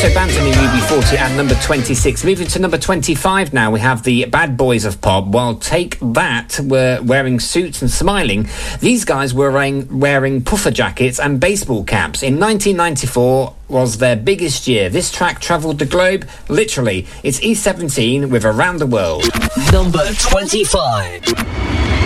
Tito Banton in UB40 at number 26. Moving to number 25 now, we have the Bad Boys of Pop. Well, Take That were wearing suits and smiling. These guys were wearing puffer jackets and baseball caps. In 1994 was their biggest year. This track travelled the globe, literally. It's E17 with Around the World. Number 25.